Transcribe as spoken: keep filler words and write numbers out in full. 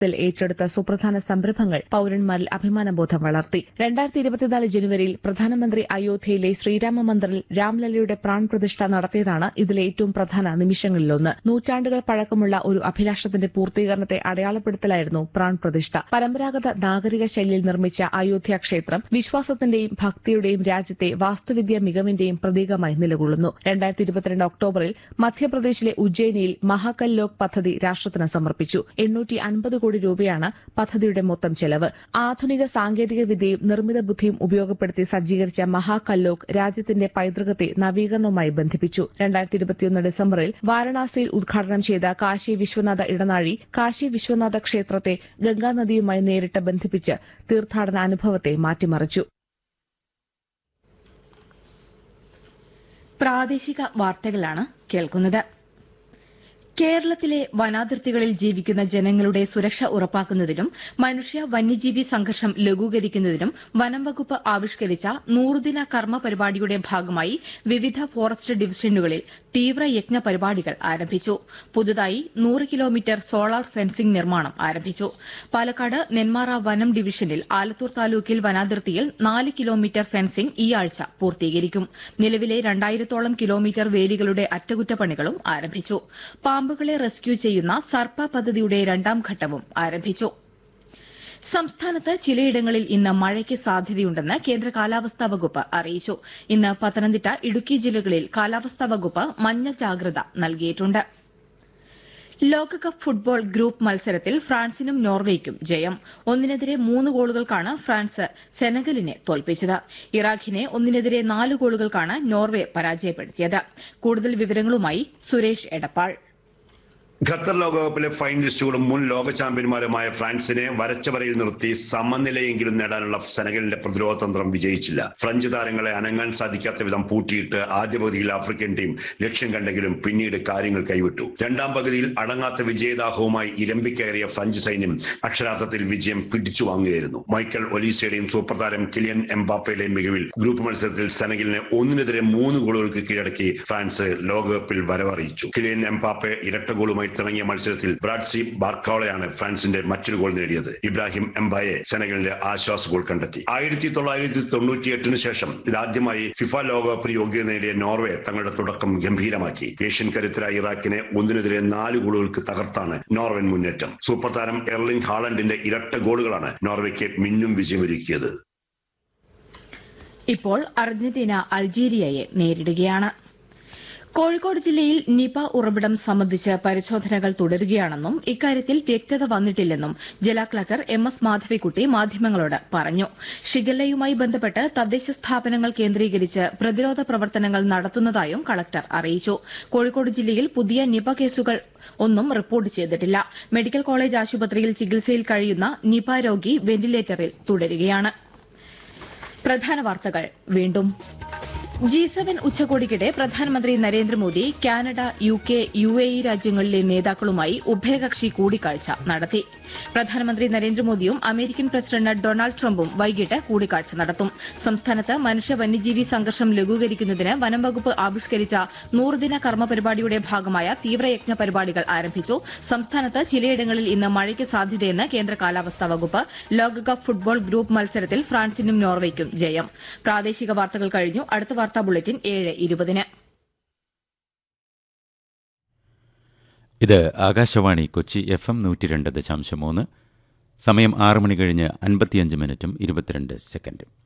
ത്തിൽ ഏറ്റെടുത്ത സുപ്രധാന സംരംഭങ്ങൾ പൌരന്മാരിൽ അഭിമാനബോധം വളർത്തി. രണ്ടായിരത്തി ഇരുപത്തിനാല് ജനുവരിയിൽ പ്രധാനമന്ത്രി അയോധ്യയിലെ ശ്രീരാമ മന്ദിറിൽ രാംലല്ലയുടെ പ്രാൺപ്രതിഷ്ഠ നടത്തിയതാണ് ഇതിലെ ഏറ്റവും പ്രധാന നിമിഷങ്ങളിലൊന്ന്. നൂറ്റാണ്ടുകൾ പഴക്കമുള്ള ഒരു അഭിലാഷത്തിന്റെ പൂർത്തീകരണത്തെ അടയാളപ്പെടുത്തലായിരുന്നു പ്രാൺപ്രതിഷ്ഠ. പരമ്പരാഗത നാഗരിക ശൈലിയിൽ നിർമ്മിച്ച അയോധ്യ ക്ഷേത്രം വിശ്വാസത്തിന്റെയും ഭക്തിയുടെയും രാജ്യത്തെ വാസ്തുവിദ്യാ മികവിന്റെയും പ്രതീകമായി നിലകൊള്ളുന്നു. രണ്ടായിരത്തി ഇരുപത്തിരണ്ട് ഒക്ടോബറിൽ മധ്യപ്രദേശിലെ ഉജ്ജയിനിയിൽ മഹാകൽ ലോക് പദ്ധതി രാഷ്ട്രത്തിന് സമർപ്പിച്ചു. എണ്ണൂറ്റി അൻപത് കോടി രൂപയാണ് പദ്ധതിയുടെ മൊത്തം ചെലവ്. ആധുനിക സാങ്കേതിക വിദ്യയും നിർമ്മിത ബുദ്ധിയും ഉപയോഗപ്പെടുത്തി സജ്ജീകരിച്ച മഹാകല്ലോക് രാജ്യത്തിന്റെ പൈതൃകത്തെ നവീകരണവുമായി ബന്ധിപ്പിച്ചു. രണ്ടായിരത്തി ഇരുപത്തിയൊന്ന് ഡിസംബറിൽ വാരണാസിയിൽ ഉദ്ഘാടനം ചെയ്ത കാശി വിശ്വനാഥ ഇടനാഴി കാശി വിശ്വനാഥ ക്ഷേത്രത്തെ ഗംഗാനദിയുമായി നേരിട്ട് ബന്ധിപ്പിച്ച് തീർത്ഥാടന അനുഭവത്തെ മാറ്റിമറിച്ചു. പ്രാദേശിക വാർത്തകളാണ് കേൾക്കുന്നത്. കേരളത്തിലെ വനാതിർത്തികളിൽ ജീവിക്കുന്ന ജനങ്ങളുടെ സുരക്ഷ ഉറപ്പാക്കുന്നതിനും മനുഷ്യ വന്യജീവി സംഘർഷം ലഘൂകരിക്കുന്നതിനും വനം വകുപ്പ് ആവിഷ്കരിച്ച നൂറുദിന കർമ്മ പരിപാടിയുടെ ഭാഗമായി വിവിധ ഫോറസ്റ്റ് ഡിവിഷനുകളിൽ തീവ്രയജ്ഞ പരിപാടികൾ ആരംഭിച്ചു. പുതുതായി നൂറ് കിലോമീറ്റർ സോളാർ ഫെൻസിംഗ് നിർമ്മാണം ആരംഭിച്ചു. പാലക്കാട് നെന്മാറ വനം ഡിവിഷനിൽ ആലത്തൂർ താലൂക്കിൽ വനാതിർത്തിയിൽ നാല് കിലോമീറ്റർ ഫെൻസിംഗ് ഈ ആഴ്ച പൂർത്തീകരിക്കും. നിലവിലെ രണ്ടായിരത്തോളം കിലോമീറ്റർ വേലികളുടെ അറ്റകുറ്റപ്പണികളും ആരംഭിച്ചു. പാമ്പുകളെ റെസ്ക്യൂ ചെയ്യുന്ന സർപ്പ പദ്ധതിയുടെ രണ്ടാം ഘട്ടവും ആരംഭിച്ചു. സംസ്ഥാനത്ത് ചിലയിടങ്ങളിൽ ഇന്ന് മഴയ്ക്ക് സാധ്യതയുണ്ടെന്ന് കേന്ദ്ര കാലാവസ്ഥാ വകുപ്പ് അറിയിച്ചു. ഇന്ന് പത്തനംതിട്ട, ഇടുക്കി ജില്ലകളിൽ കാലാവസ്ഥാ വകുപ്പ് മഞ്ഞ ജാഗ്രത നൽകിയിട്ടുണ്ട്. ലോകകപ്പ് ഫുട്ബോൾ ഗ്രൂപ്പ് മത്സരത്തിൽ ഫ്രാൻസിനും നോർവേയ്ക്കും ജയം. ഒന്നിനെതിരെ മൂന്ന് ഗോളുകൾക്കാണ് ഫ്രാൻസ് സെനഗലിനെ തോൽപ്പിച്ചത്. ഇറാഖിനെ ഒന്നിനെതിരെ നാല് ഗോളുകൾക്കാണ് നോർവെ പരാജയപ്പെടുത്തിയത്. കൂടുതൽ വിവരങ്ങളുമായി സുരേഷ് എടപ്പാൾ. ഖത്തർ ലോകകപ്പിലെ ഫൈനലിസ്റ്റുകളും മുൻ ലോക ചാമ്പ്യന്മാരുമായ ഫ്രാൻസിനെ വരച്ചവരയിൽ നിർത്തി സമനിലയെങ്കിലും നേടാനുള്ള സെനഗലിന്റെ പ്രതിരോധ തന്ത്രം വിജയിച്ചില്ല. ഫ്രഞ്ച് താരങ്ങളെ അനങ്ങാൻ സാധിക്കാത്ത വിധം പൂട്ടിയിട്ട് ആദ്യ പകുതിയിൽ ആഫ്രിക്കൻ ടീം ലക്ഷ്യം കണ്ടെങ്കിലും പിന്നീട് കാര്യങ്ങൾ കൈവിട്ടു. രണ്ടാം പകുതിയിൽ അടങ്ങാത്ത വിജയദാഹവുമായി ഇരമ്പിക്കയറിയ ഫ്രഞ്ച് സൈന്യം അക്ഷരാർത്ഥത്തിൽ വിജയം പിടിച്ചു വാങ്ങുകയായിരുന്നു. മൈക്കൽ ഒലീസയുടെയും സൂപ്പർ താരം കിലിയൻ എംബാപ്പയുടെയും മികവിൽ ഗ്രൂപ്പ് മത്സരത്തിൽ സെനഗലിനെ ഒന്നിനെതിരെ മൂന്ന് ഗോളുകൾക്ക് കീഴടക്കി ഫ്രാൻസ് ലോകകപ്പിൽ വരവറിയിച്ചു. കിലിയൻ എംബാപ്പെ ഇരട്ട ഗോളുമായി തുടങ്ങിയ മത്സരത്തിൽ ബ്രാഡ്സി ബാർക്കോളയാണ് ഫ്രാൻസിന്റെ മറ്റൊരു ഗോൾ നേടിയത്. ഇബ്രാഹിം എംബായെ സെനഗലിന്റെ ആശ്വാസ ഗോൾ കണ്ടെത്തി. ആയിരത്തി തൊള്ളായിരത്തി തൊണ്ണൂറ്റി എട്ടിന് ശേഷം ഇതാദ്യമായി ഫിഫ ലോകകപ്പിന് യോഗ്യത നേടിയ നോർവെ തങ്ങളുടെ തുടക്കം ഗംഭീരമാക്കി. ഏഷ്യൻ കരുത്തരായ ഇറാഖിനെ ഒന്നിനെതിരെ നാല് ഗോളുകൾക്ക് തകർത്താണ് നോർവൻ മുന്നേറ്റം. സൂപ്പർ താരം എർലിംഗ് ഹാളണ്ടിന്റെ ഇരട്ട ഗോളുകളാണ് നോർവയ്ക്ക് മിന്നും വിജയമൊരുക്കിയത്. ഇപ്പോൾ അർജന്റീന അൾജീരിയയെ നേരിടുകയാണ്. കോഴിക്കോട് ജില്ലയിൽ നിപ ഉറവിടം സംബന്ധിച്ച് പരിശോധനകൾ തുടരുകയാണെന്നും ഇക്കാര്യത്തിൽ വ്യക്തത വന്നിട്ടില്ലെന്നും ജില്ലാ കളക്ടർ എം എസ് മാധവിക്കുട്ടി മാധ്യമങ്ങളോട് പറഞ്ഞു. ഷിഗല്ലയുമായി ബന്ധപ്പെട്ട് തദ്ദേശ സ്ഥാപനങ്ങൾ കേന്ദ്രീകരിച്ച് പ്രതിരോധ പ്രവർത്തനങ്ങൾ നടത്തുന്നതായും കളക്ടർ അറിയിച്ചു. കോഴിക്കോട് ജില്ലയിൽ പുതിയ നിപ കേസുകൾ ഒന്നും റിപ്പോർട്ട് ചെയ്തിട്ടില്ല. മെഡിക്കൽ കോളേജ് ആശുപത്രിയിൽ ചികിത്സയിൽ കഴിയുന്ന നിപ രോഗി വെന്റിലേറ്ററിൽ തുടരുകയാണ്. പ്രധാന വാർത്തകൾ വീണ്ടും. ജി സെവൻ ഉച്ചകോടിക്കിടെ പ്രധാനമന്ത്രി Narendra Modi Canada, U K, U A E രാജ്യങ്ങളിലെ നേതാക്കളുമായി ഉഭയകക്ഷി കൂടിക്കാഴ്ച നടത്തി. പ്രധാനമന്ത്രി നരേന്ദ്രമോദിയും അമേരിക്കൻ പ്രസിഡന്റ് ഡൊണാൾഡ് ട്രംപും വൈകിട്ട് കൂടിക്കാഴ്ച നടത്തും. സംസ്ഥാനത്ത് മനുഷ്യ വന്യജീവി സംഘർഷം ലഘൂകരിക്കുന്നതിന് വനം വകുപ്പ് ആവിഷ്കരിച്ച നൂറുദിന കർമ്മ പരിപാടിയുടെ ഭാഗമായ തീവ്രയജ്ഞ പരിപാടികൾ ആരംഭിച്ചു. സംസ്ഥാനത്ത് ചിലയിടങ്ങളിൽ ഇന്ന് മഴയ്ക്ക് സാധ്യതയെന്ന് കേന്ദ്ര കാലാവസ്ഥാ വകുപ്പ്. ലോകകപ്പ് ഫുട്ബോൾ ഗ്രൂപ്പ് മത്സരത്തിൽ ഫ്രാൻസിനും നോർവേയ്ക്കും ജയം. പ്രാദേശിക വാർത്തകൾ കഴിഞ്ഞു. അടുത്ത വാർത്താ ബുള്ളറ്റിൻ ഏഴ് ഇരുപതിന്. ഇത് ആകാശവാണി കൊച്ചി എഫ് എം നൂറ്റി രണ്ട് ദശാംശം മൂന്ന്. സമയം ആറ് മണി കഴിഞ്ഞ് അൻപത്തിയഞ്ച് മിനിറ്റും ഇരുപത്തിരണ്ട് സെക്കൻഡും.